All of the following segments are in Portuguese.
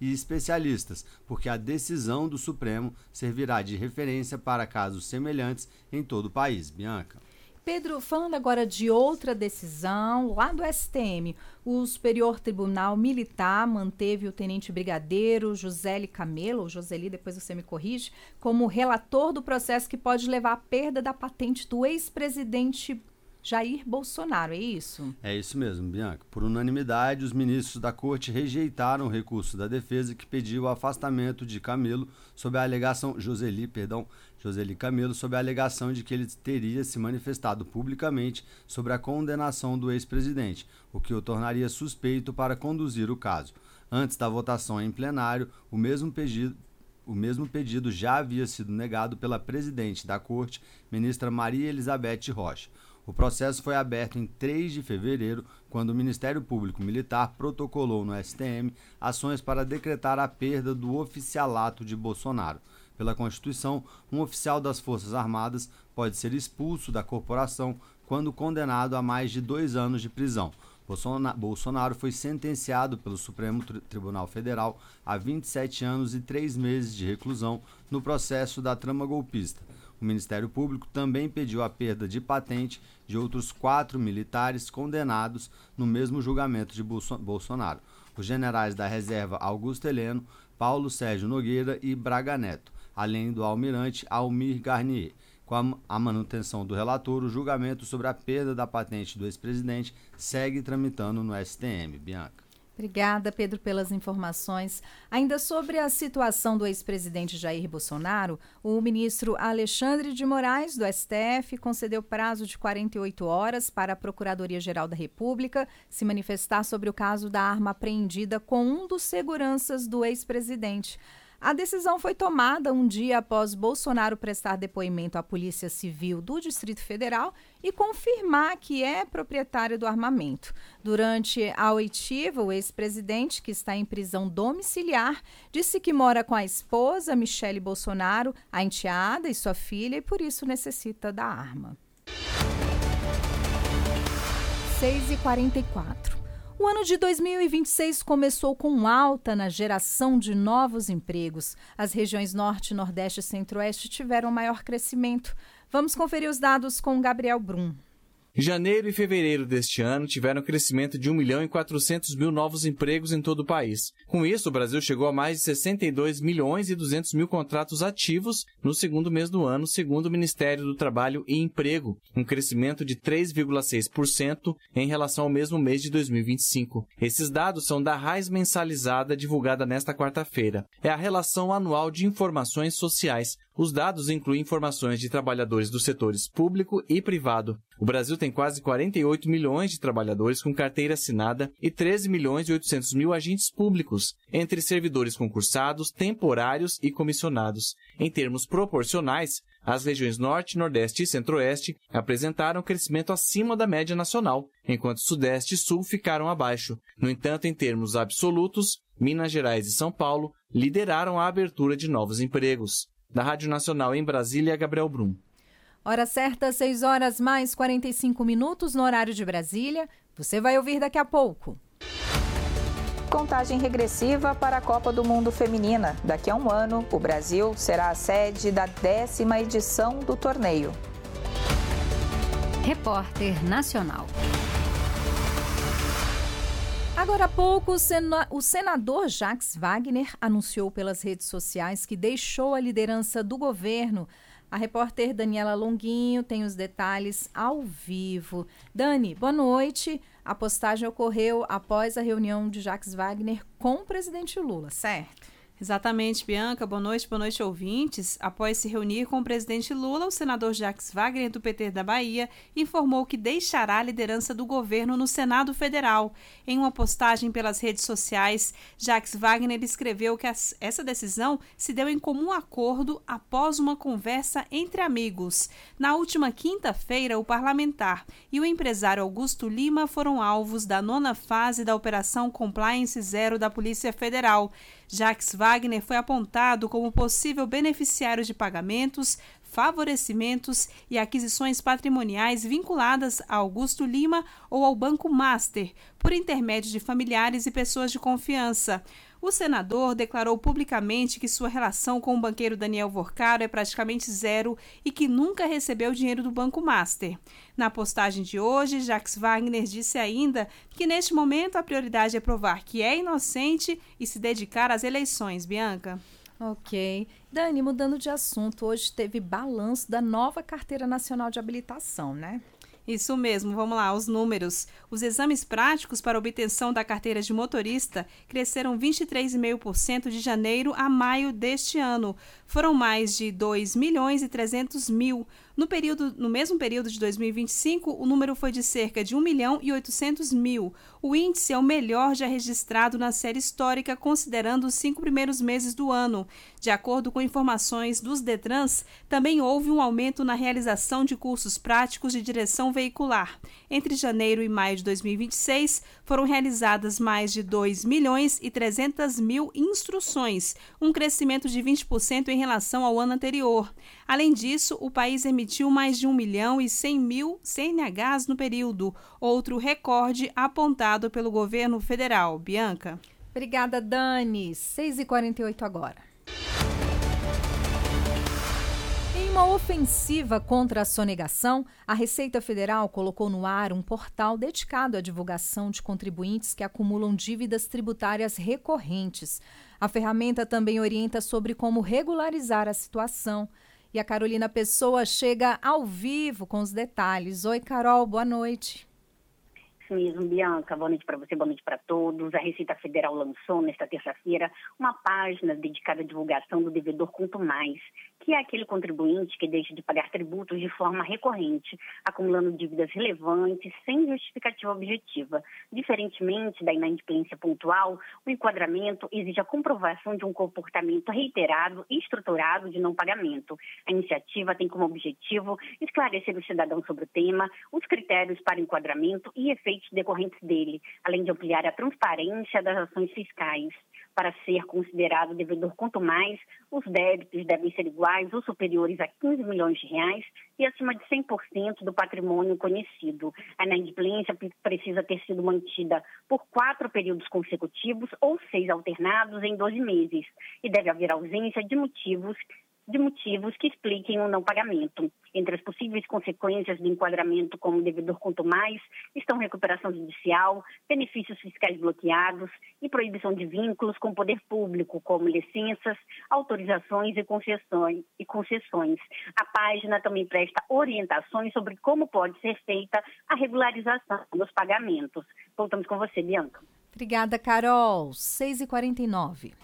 e especialistas, porque a decisão do Supremo servirá de referência para casos semelhantes em todo o país. Bianca. Pedro, falando agora de outra decisão, lá do STM, o Superior Tribunal Militar manteve o tenente brigadeiro Joseli Camelo, ou Joseli, depois você me corrige, como relator do processo que pode levar à perda da patente do ex-presidente Jair Bolsonaro, é isso? É isso mesmo, Bianca. Por unanimidade, os ministros da Corte rejeitaram o recurso da defesa que pediu o afastamento de Camelo sob a alegação, Joseli Camelo, sob a alegação de que ele teria se manifestado publicamente sobre a condenação do ex-presidente, o que o tornaria suspeito para conduzir o caso. Antes da votação em plenário, o mesmo pedido já havia sido negado pela presidente da Corte, ministra Maria Elizabeth Rocha. O processo foi aberto em 3 de fevereiro, quando o Ministério Público Militar protocolou no STM ações para decretar a perda do oficialato de Bolsonaro. Pela Constituição, um oficial das Forças Armadas pode ser expulso da corporação quando condenado a mais de 2 anos de prisão. Bolsonaro foi sentenciado pelo Supremo Tribunal Federal a 27 anos e 3 meses de reclusão no processo da trama golpista. O Ministério Público também pediu a perda de patente de outros 4 militares condenados no mesmo julgamento de Bolsonaro, os generais da reserva Augusto Heleno, Paulo Sérgio Nogueira e Braga Neto, além do almirante Almir Garnier. Com a manutenção do relator, o julgamento sobre a perda da patente do ex-presidente segue tramitando no STM. Bianca. Obrigada, Pedro, pelas informações. Ainda sobre a situação do ex-presidente Jair Bolsonaro, o ministro Alexandre de Moraes, do STF, concedeu prazo de 48 horas para a Procuradoria-Geral da República se manifestar sobre o caso da arma apreendida com um dos seguranças do ex-presidente. A decisão foi tomada um dia após Bolsonaro prestar depoimento à Polícia Civil do Distrito Federal e confirmar que é proprietário do armamento. Durante a oitiva, o ex-presidente, que está em prisão domiciliar, disse que mora com a esposa, Michele Bolsonaro, a enteada e sua filha, e por isso necessita da arma. 6h44. O ano de 2026 começou com alta na geração de novos empregos. As regiões Norte, Nordeste e Centro-Oeste tiveram maior crescimento. Vamos conferir os dados com Gabriel Brum. Janeiro e fevereiro deste ano tiveram crescimento de 1.400.000 novos empregos em todo o país. Com isso, o Brasil chegou a mais de 62.200.000 contratos ativos no segundo mês do ano, segundo o Ministério do Trabalho e Emprego, um crescimento de 3,6% em relação ao mesmo mês de 2025. Esses dados são da RAIS mensalizada divulgada nesta quarta-feira. É a Relação Anual de Informações Sociais. Os dados incluem informações de trabalhadores dos setores público e privado. O Brasil tem quase 48 milhões de trabalhadores com carteira assinada e 13.800.000 agentes públicos, entre servidores concursados, temporários e comissionados. Em termos proporcionais, as regiões Norte, Nordeste e Centro-Oeste apresentaram crescimento acima da média nacional, enquanto Sudeste e Sul ficaram abaixo. No entanto, em termos absolutos, Minas Gerais e São Paulo lideraram a abertura de novos empregos. Da Rádio Nacional em Brasília, Gabriel Brum. Hora certa, 6h mais 45 no horário de Brasília. Você vai ouvir daqui a pouco. Contagem regressiva para a Copa do Mundo Feminina. Daqui a um ano, o Brasil será a sede da 10ª edição do torneio. Repórter Nacional. Agora há pouco, o senador Jacques Wagner anunciou pelas redes sociais que deixou a liderança do governo. A repórter Daniela Longuinho tem os detalhes ao vivo. Dani, boa noite. A postagem ocorreu após a reunião de Jacques Wagner com o presidente Lula, certo? Exatamente, Bianca. Boa noite, ouvintes. Após se reunir com o presidente Lula, o senador Jacques Wagner, do PT da Bahia, informou que deixará a liderança do governo no Senado Federal. Em uma postagem pelas redes sociais, Jacques Wagner escreveu que essa decisão se deu em comum acordo após uma conversa entre amigos. Na última quinta-feira, o parlamentar e o empresário Augusto Lima foram alvos da 9ª fase da Operação Compliance Zero da Polícia Federal. Jacques Wagner foi apontado como possível beneficiário de pagamentos, favorecimentos e aquisições patrimoniais vinculadas a Augusto Lima ou ao Banco Master, por intermédio de familiares e pessoas de confiança. O senador declarou publicamente que sua relação com o banqueiro Daniel Vorcaro é praticamente zero e que nunca recebeu dinheiro do Banco Master. Na postagem de hoje, Jacques Wagner disse ainda que neste momento a prioridade é provar que é inocente e se dedicar às eleições. Bianca. Ok. Dani, mudando de assunto, hoje teve balanço da nova Carteira Nacional de Habilitação, né? Isso mesmo, vamos lá, os números. Os exames práticos para obtenção da carteira de motorista cresceram 23,5% de janeiro a maio deste ano. Foram mais de 2.300.000. No mesmo período de 2025, o número foi de cerca de 1.800.000. O índice é o melhor já registrado na série histórica, considerando os 5 primeiros meses do ano. De acordo com informações dos Detrans, também houve um aumento na realização de cursos práticos de direção veicular. Entre janeiro e maio de 2026, foram realizadas mais de 2.300.000 instruções, um crescimento de 20% em relação ao ano anterior. Além disso, o país emitiu mais de 1.100.000 CNHs no período, outro recorde apontado pelo governo federal. Bianca. Obrigada, Dani. 6h48 agora. Em uma ofensiva contra a sonegação, a Receita Federal colocou no ar um portal dedicado à divulgação de contribuintes que acumulam dívidas tributárias recorrentes. A ferramenta também orienta sobre como regularizar a situação. E a Carolina Pessoa chega ao vivo com os detalhes. Oi, Carol, boa noite. Isso mesmo, Bianca. Boa noite para você, boa noite para todos. A Receita Federal lançou nesta terça-feira uma página dedicada à divulgação do devedor Quanto Mais, que é aquele contribuinte que deixa de pagar tributos de forma recorrente, acumulando dívidas relevantes sem justificativa objetiva. Diferentemente da inadimplência pontual, o enquadramento exige a comprovação de um comportamento reiterado e estruturado de não pagamento. A iniciativa tem como objetivo esclarecer o cidadão sobre o tema, os critérios para enquadramento e efeitos decorrentes dele, além de ampliar a transparência das ações fiscais. Para ser considerado devedor Quanto Mais, os débitos devem ser iguais ou superiores a 15 milhões de reais e acima de 100% do patrimônio conhecido. A inadimplência precisa ter sido mantida por 4 períodos consecutivos ou 6 alternados em 12 meses e deve haver ausência de motivos que expliquem o não pagamento. Entre as possíveis consequências do enquadramento como devedor Quanto Mais estão recuperação judicial, benefícios fiscais bloqueados e proibição de vínculos com o poder público, como licenças, autorizações e concessões. A página também presta orientações sobre como pode ser feita a regularização dos pagamentos. Voltamos com você, Bianca. Obrigada, Carol. 6h49.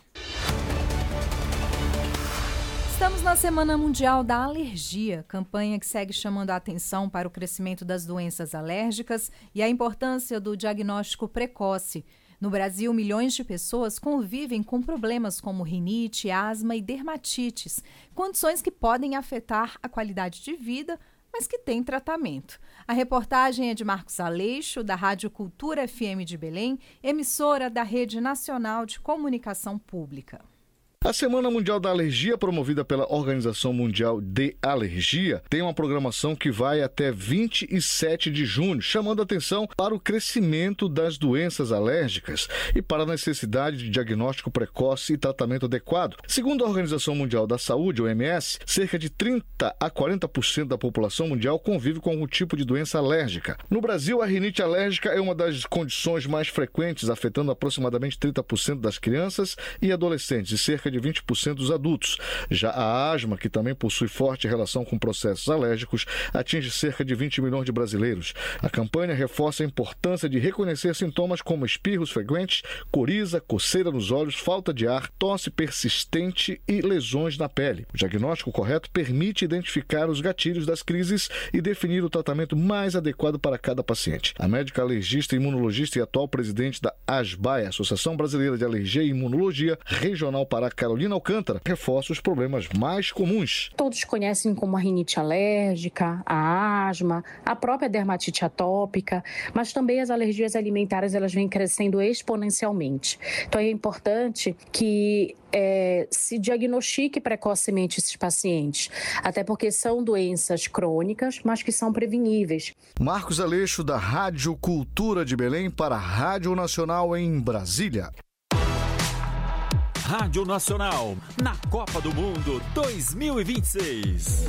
Estamos na Semana Mundial da Alergia, campanha que segue chamando a atenção para o crescimento das doenças alérgicas e a importância do diagnóstico precoce. No Brasil, milhões de pessoas convivem com problemas como rinite, asma e dermatites, condições que podem afetar a qualidade de vida, mas que têm tratamento. A reportagem é de Marcos Aleixo, da Rádio Cultura FM de Belém, emissora da Rede Nacional de Comunicação Pública. A Semana Mundial da Alergia, promovida pela Organização Mundial de Alergia, tem uma programação que vai até 27 de junho, chamando a atenção para o crescimento das doenças alérgicas e para a necessidade de diagnóstico precoce e tratamento adequado. Segundo a Organização Mundial da Saúde, OMS, cerca de 30 a 40% da população mundial convive com algum tipo de doença alérgica. No Brasil, a rinite alérgica é uma das condições mais frequentes, afetando aproximadamente 30% das crianças e adolescentes e cerca de 20% dos adultos. Já a asma, que também possui forte relação com processos alérgicos, atinge cerca de 20 milhões de brasileiros. A campanha reforça a importância de reconhecer sintomas como espirros frequentes, coriza, coceira nos olhos, falta de ar, tosse persistente e lesões na pele. O diagnóstico correto permite identificar os gatilhos das crises e definir o tratamento mais adequado para cada paciente. A médica alergista, imunologista e atual presidente da ASBAI, Associação Brasileira de Alergia e Imunologia Regional Pará, Carolina Alcântara, reforça os problemas mais comuns. Todos conhecem como a rinite alérgica, a asma, a própria dermatite atópica, mas também as alergias alimentares, elas vêm crescendo exponencialmente. Então é importante que se diagnostique precocemente esses pacientes, até porque são doenças crônicas, mas que são preveníveis. Marcos Aleixo, da Rádio Cultura de Belém, para a Rádio Nacional em Brasília. Rádio Nacional, na Copa do Mundo 2026.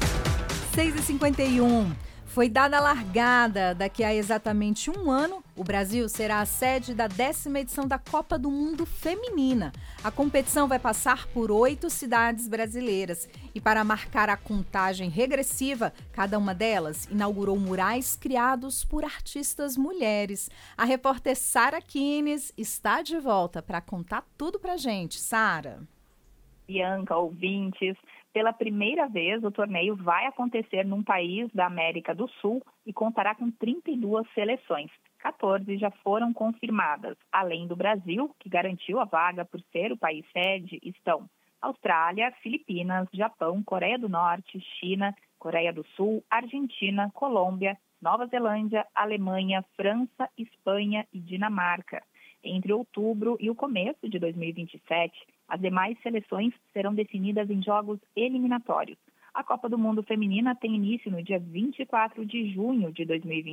6h51. Foi dada a largada. Daqui a exatamente um ano, o Brasil será a sede da 10ª edição da Copa do Mundo Feminina. A competição vai passar por 8 cidades brasileiras. E para marcar a contagem regressiva, cada uma delas inaugurou murais criados por artistas mulheres. A repórter Sara Kines está de volta para contar tudo pra gente. Sara. Bianca, ouvintes, pela primeira vez o torneio vai acontecer num país da América do Sul e contará com 32 seleções. 14 já foram confirmadas. Além do Brasil, que garantiu a vaga por ser o país sede, estão Austrália, Filipinas, Japão, Coreia do Norte, China, Coreia do Sul, Argentina, Colômbia, Nova Zelândia, Alemanha, França, Espanha e Dinamarca. Entre outubro e o começo de 2027, as demais seleções serão definidas em jogos eliminatórios. A Copa do Mundo Feminina tem início no dia 24 de junho de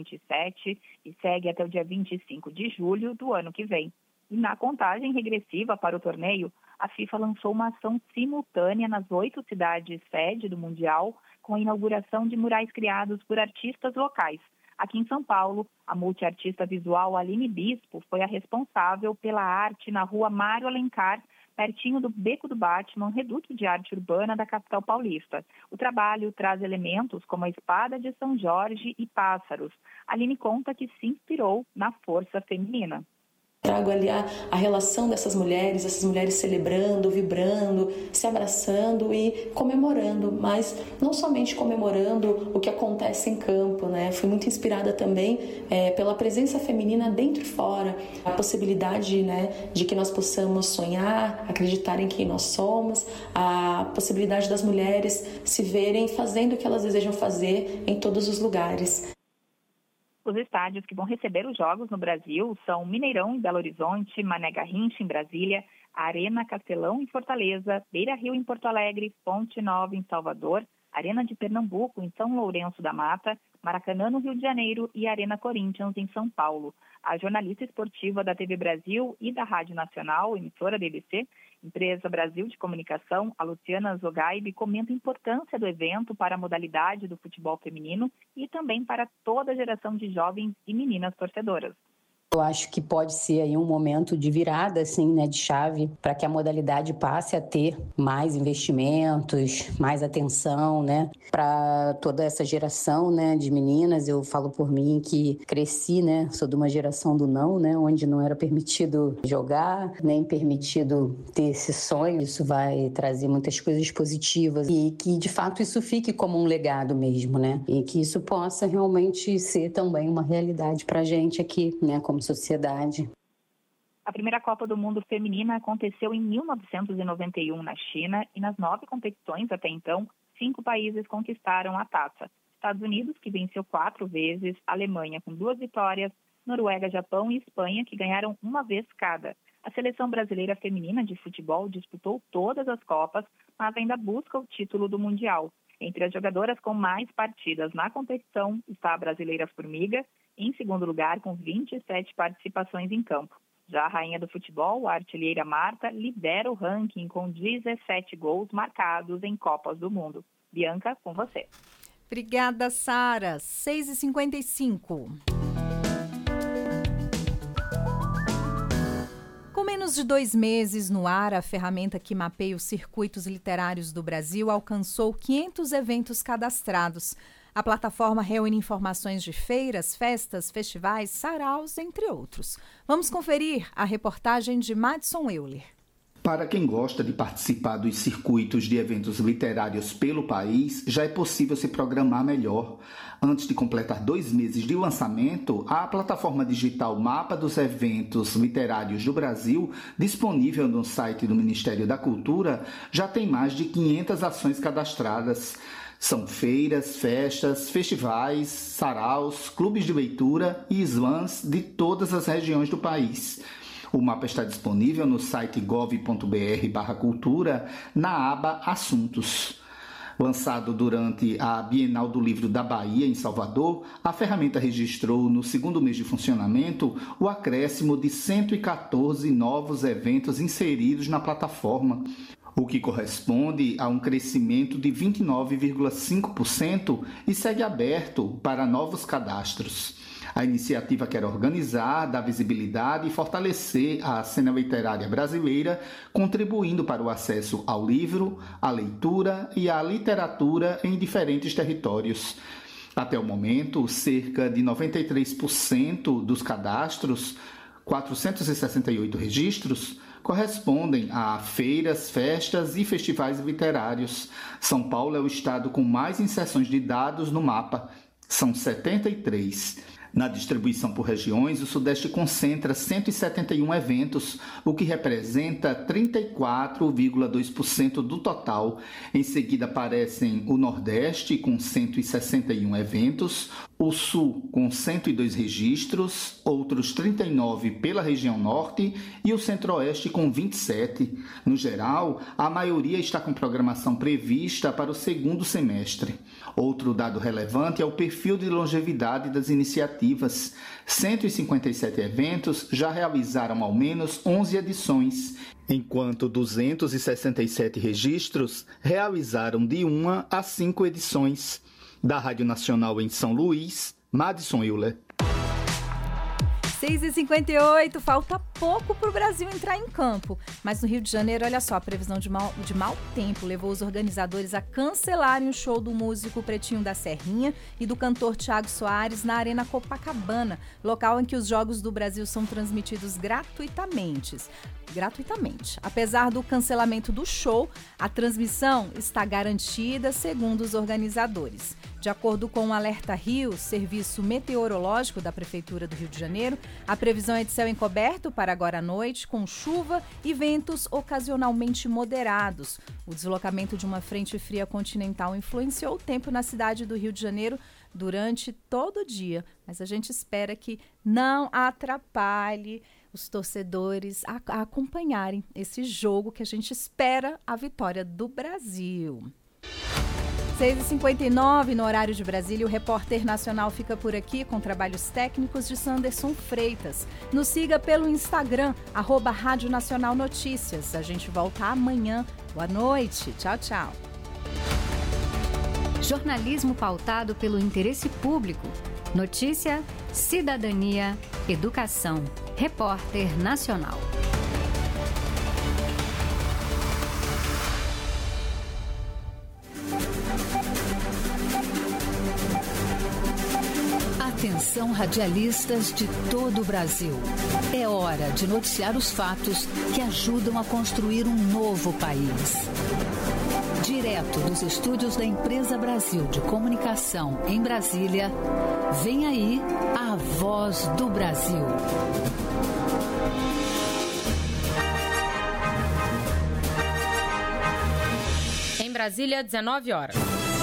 2027 e segue até o dia 25 de julho do ano que vem. E na contagem regressiva para o torneio, a FIFA lançou uma ação simultânea nas 8 cidades sede do Mundial, com a inauguração de murais criados por artistas locais. Aqui em São Paulo, a multiartista visual Aline Bispo foi a responsável pela arte na rua Mário Alencar, pertinho do Beco do Batman, reduto de arte urbana da capital paulista. O trabalho traz elementos como a espada de São Jorge e pássaros. Aline conta que se inspirou na força feminina. Trago ali a relação dessas mulheres celebrando, vibrando, se abraçando e comemorando, mas não somente comemorando o que acontece em campo, né? Fui muito inspirada também pela presença feminina dentro e fora, a possibilidade, né, de que nós possamos sonhar, acreditar em quem nós somos, a possibilidade das mulheres se verem fazendo o que elas desejam fazer em todos os lugares. Os estádios que vão receber os jogos no Brasil são Mineirão em Belo Horizonte, Mané Garrincha em Brasília, Arena Castelão em Fortaleza, Beira Rio em Porto Alegre, Fonte Nova em Salvador, Arena de Pernambuco em São Lourenço da Mata, Maracanã no Rio de Janeiro e Arena Corinthians em São Paulo. A jornalista esportiva da TV Brasil e da Rádio Nacional, emissora BBC, Empresa Brasil de Comunicação, a Luciana Zogaib, comenta a importância do evento para a modalidade do futebol feminino e também para toda a geração de jovens e meninas torcedoras. Eu acho que pode ser aí um momento de virada, assim, né, de chave, para que a modalidade passe a ter mais investimentos, mais atenção, né, para toda essa geração, né, de meninas. Eu falo por mim que cresci, né, sou de uma geração do não, né, onde não era permitido jogar, nem permitido ter esse sonho. Isso vai trazer muitas coisas positivas e que, de fato, isso fique como um legado mesmo, né, e que isso possa realmente ser também uma realidade para a gente aqui, né, como sociedade. A primeira Copa do Mundo Feminina aconteceu em 1991 na China e nas 9 competições até então, 5 países conquistaram a taça. Estados Unidos, que venceu 4 vezes, Alemanha com 2 vitórias, Noruega, Japão e Espanha, que ganharam 1 vez cada. A seleção brasileira feminina de futebol disputou todas as Copas, mas ainda busca o título do Mundial. Entre as jogadoras com mais partidas na competição está a brasileira Formiga, em segundo lugar com 27 participações em campo. Já a rainha do futebol, a artilheira Marta, lidera o ranking com 17 gols marcados em Copas do Mundo. Bianca, com você. Obrigada, Sara. 6h55. Com menos de 2 meses no ar, a ferramenta que mapeia os circuitos literários do Brasil alcançou 500 eventos cadastrados. A plataforma reúne informações de feiras, festas, festivais, saraus, entre outros. Vamos conferir a reportagem de Madison Euler. Para quem gosta de participar dos circuitos de eventos literários pelo país, já é possível se programar melhor. Antes de completar 2 meses de lançamento, a plataforma digital Mapa dos Eventos Literários do Brasil, disponível no site do Ministério da Cultura, já tem mais de 500 ações cadastradas. São feiras, festas, festivais, saraus, clubes de leitura e slams de todas as regiões do país. O mapa está disponível no site gov.br/cultura, na aba Assuntos. Lançado durante a Bienal do Livro da Bahia, em Salvador, a ferramenta registrou, no segundo mês de funcionamento, o acréscimo de 114 novos eventos inseridos na plataforma, o que corresponde a um crescimento de 29,5% e segue aberto para novos cadastros. A iniciativa quer organizar, dar visibilidade e fortalecer a cena literária brasileira, contribuindo para o acesso ao livro, à leitura e à literatura em diferentes territórios. Até o momento, cerca de 93% dos cadastros, 468 registros, correspondem a feiras, festas e festivais literários. São Paulo é o estado com mais inserções de dados no mapa, são 73. Na distribuição por regiões, o Sudeste concentra 171 eventos, o que representa 34,2% do total. Em seguida aparecem o Nordeste, com 161 eventos, o Sul, com 102 registros, outros 39 pela região Norte e o Centro-Oeste, com 27. No geral, a maioria está com programação prevista para o segundo semestre. Outro dado relevante é o perfil de longevidade das iniciativas. 157 eventos já realizaram ao menos 11 edições, enquanto 267 registros realizaram de 1 a 5 edições. Da Rádio Nacional em São Luís, Madison Euler. 6h58, falta pouco para o Brasil entrar em campo. Mas no Rio de Janeiro, olha só, a previsão de mau tempo levou os organizadores a cancelarem o show do músico Pretinho da Serrinha e do cantor Thiago Soares na Arena Copacabana, local em que os Jogos do Brasil são transmitidos gratuitamente. Apesar do cancelamento do show, a transmissão está garantida, segundo os organizadores. De acordo com o Alerta Rio, serviço meteorológico da Prefeitura do Rio de Janeiro, a previsão é de céu encoberto para agora à noite, com chuva e ventos ocasionalmente moderados. O deslocamento de uma frente fria continental influenciou o tempo na cidade do Rio de Janeiro durante todo o dia, mas a gente espera que não atrapalhe os torcedores a acompanharem esse jogo que a gente espera a vitória do Brasil. 6h59 no horário de Brasília, o Repórter Nacional fica por aqui com trabalhos técnicos de Sanderson Freitas. Nos siga pelo Instagram, @Rádio Nacional Notícias. A gente volta amanhã. Boa noite. Tchau, tchau. Jornalismo pautado pelo interesse público. Notícia, cidadania, educação. Repórter Nacional. Atenção, radialistas de todo o Brasil. É hora de noticiar os fatos que ajudam a construir um novo país. Direto dos estúdios da Empresa Brasil de Comunicação, em Brasília, vem aí a Voz do Brasil. Em Brasília, 19 horas.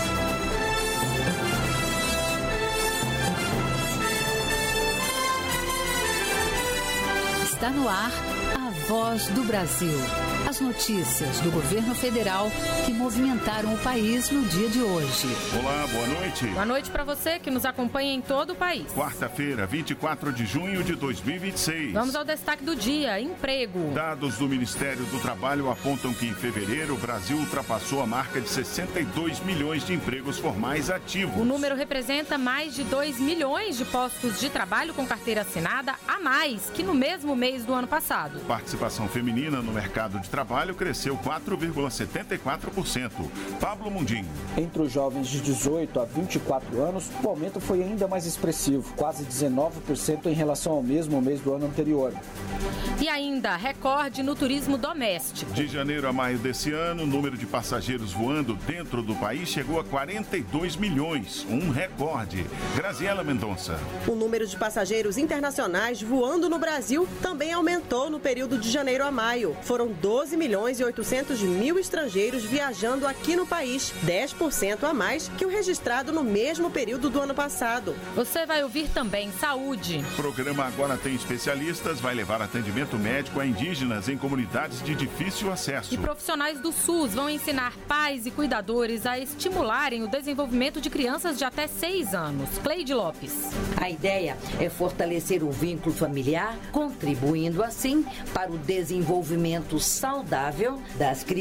Está no ar a Voz do Brasil. As notícias do governo federal que movimentaram o país no dia de hoje. Olá, boa noite. Boa noite para você que nos acompanha em todo o país. Quarta-feira, 24 de junho de 2026. Vamos ao destaque do dia: emprego. Dados do Ministério do Trabalho apontam que em fevereiro o Brasil ultrapassou a marca de 62 milhões de empregos formais ativos. O número representa mais de 2 milhões de postos de trabalho com carteira assinada a mais que no mesmo mês do ano passado. Participação feminina no mercado de trabalho cresceu 4,74%. Pablo Mundim. Entre os jovens de 18 a 24 anos, o aumento foi ainda mais expressivo, quase 19% em relação ao mesmo mês do ano anterior. E ainda, recorde no turismo doméstico. De janeiro a maio desse ano, o número de passageiros voando dentro do país chegou a 42 milhões, um recorde. Graziela Mendonça. O número de passageiros internacionais voando no Brasil também aumentou no período de janeiro a maio. Foram 12 12.800.000 estrangeiros viajando aqui no país, 10% a mais que o registrado no mesmo período do ano passado. Você vai ouvir também saúde. O programa Agora Tem Especialistas vai levar atendimento médico a indígenas em comunidades de difícil acesso. E profissionais do SUS vão ensinar pais e cuidadores a estimularem o desenvolvimento de crianças de até 6 anos. Cleide Lopes. A ideia é fortalecer o vínculo familiar, contribuindo assim para o desenvolvimento saudável das crianças.